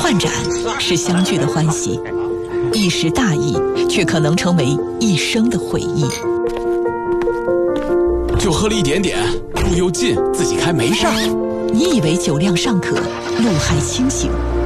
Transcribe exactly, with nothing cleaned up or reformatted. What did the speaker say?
换盏是相聚的欢喜，一时大意却可能成为一生的回忆。 就喝了一点点，路又近，自己开没事儿。 你以为酒量尚可，路还清醒，